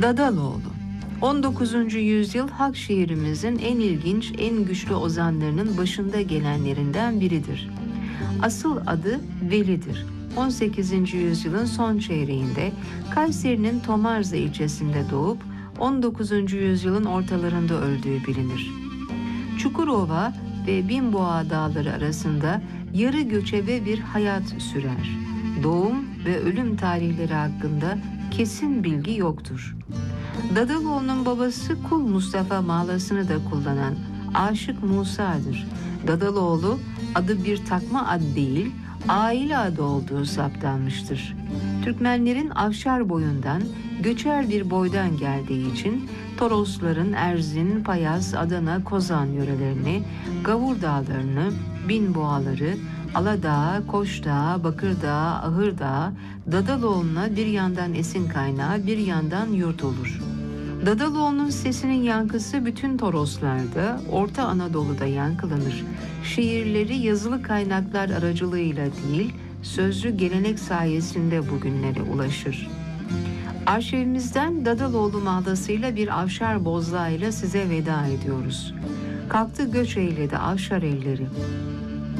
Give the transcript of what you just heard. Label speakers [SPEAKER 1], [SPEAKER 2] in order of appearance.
[SPEAKER 1] Dadaloğlu 19. yüzyıl halk şiirimizin en ilginç, en güçlü ozanlarının başında gelenlerinden biridir. Asıl adı Veli'dir. 18. yüzyılın son çeyreğinde Kayseri'nin Tomarza ilçesinde doğup 19. yüzyılın ortalarında öldüğü bilinir. Çukurova ve Binboğa dağları arasında yarı göçebe bir hayat sürer. Doğum ve ölüm tarihleri hakkında kesin bilgi yoktur. Dadaloğlu'nun babası Kul Mustafa mağlasını da kullanan Aşık Musa'dır. Dadaloğlu adı bir takma ad değil, aile adı olduğu saptanmıştır. Türkmenlerin Afşar boyundan, göçer bir boydan geldiği için Torosların Erzin, Payas, Adana, Kozan yörelerini, Gavur dağlarını, Binboğaları, Aladağ, Koçdağ, Bakırdağ, Ahırdağ, Dadaloğlu'na bir yandan esin kaynağı, bir yandan yurt olur. Dadaloğlu'nun sesinin yankısı bütün Toroslarda, Orta Anadolu'da yankılanır. Şiirleri yazılı kaynaklar aracılığıyla değil, sözlü gelenek sayesinde bugünlere ulaşır. Arşivimizden Dadaloğlu mağlasıyla bir Afşar bozlağıyla size veda ediyoruz. Kalktı göç eyledi Afşar elleri.